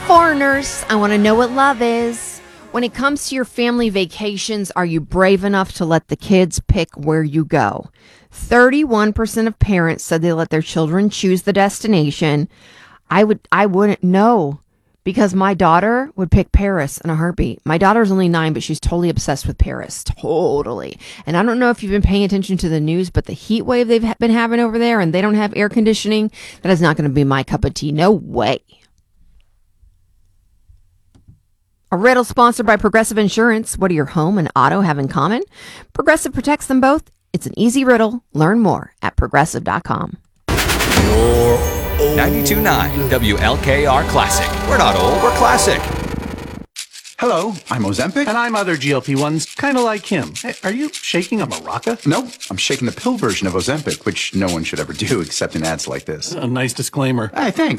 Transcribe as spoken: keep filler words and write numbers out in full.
Foreigners, I want to know what love is. When it comes to your family vacations, are you brave enough to let the kids pick where you go? thirty-one percent of parents said they let their children choose the destination. I would, I wouldn't know, because my daughter would pick Paris in a heartbeat. My daughter's only nine, but she's totally obsessed with Paris. Totally. And I don't know if you've been paying attention to the news, but the heat wave they've ha- been having over there, and they don't have air conditioning, that is not going to be my cup of tea. No way. A riddle sponsored by Progressive Insurance. What do your home and auto have in common? Progressive protects them both. It's an easy riddle. Learn more at progressive dot com. ninety-two point nine W L K R Classic. We're not old, we're classic. Hello, I'm Ozempic. And I'm other G L P ones, kind of like him. Hey, are you shaking a maraca? No, I'm shaking the pill version of Ozempic, which no one should ever do except in ads like this. A nice disclaimer. Hey, thanks.